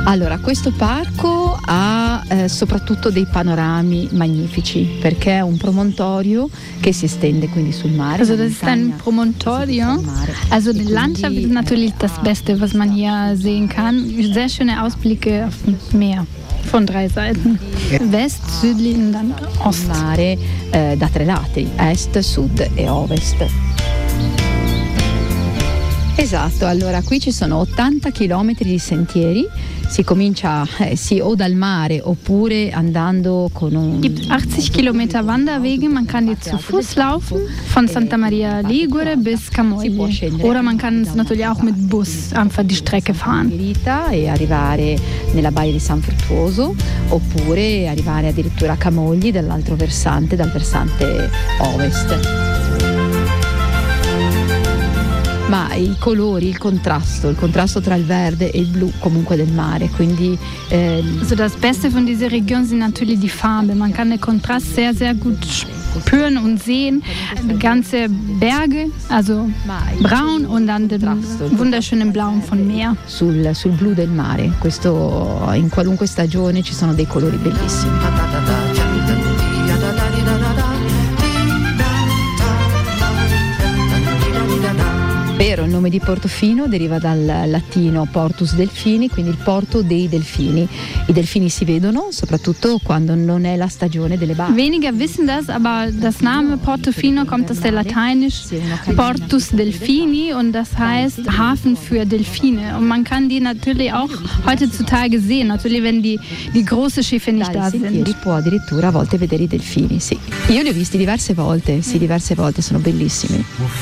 Allora, questo parco ha soprattutto dei panorami magnifici, perché è un promontorio che si estende quindi sul mare. Also das ist ein Promontorio. Also die Landschaft ist natürlich das Beste, was man hier sehen kann. Sehr schöne Ausblicke auf das Meer. Von 3 Seiten. West, südlich und dann Ost. Il mare da 3 lati, est, sud e ovest. Esatto, allora qui ci sono 80 chilometri di sentieri, si comincia o dal mare oppure andando con un... Es gibt 80 Kilometer Wanderwege, man kann die zu Fuß laufen, von Santa Maria Ligure bis Camogli. Oder man kann es natürlich auch mit Bus einfach die Strecke fahren. E arrivare nella baia di San Fruttuoso oppure arrivare addirittura a Camogli dall'altro versante, dal versante ovest. Ma i colori, il contrasto tra il verde e il blu comunque del mare, quindi also das Beste von dieser Region sind natürlich die Farbe. Man kann den Kontrast sehr, sehr gut spüren und sehen. Ganze Berge, also braun und dann den wunderschönen blauen von Meer. Sul blu del mare, questo in qualunque stagione ci sono dei colori bellissimi. Vero, il nome di Portofino deriva dal latino portus delfini, quindi il porto dei delfini. I delfini si vedono soprattutto quando non è la stagione delle barche. Weniger wissen das, aber das Name Portofino kommt aus der Lateinisch Portus Delfini und das heißt Hafen für Delfine. Und man kann die natürlich auch heutzutage sehen, natürlich wenn die große Schiffe nicht da sind. Può addirittura a volte vedere i delfini, sì. Io li ho visti diverse volte, sono bellissimi.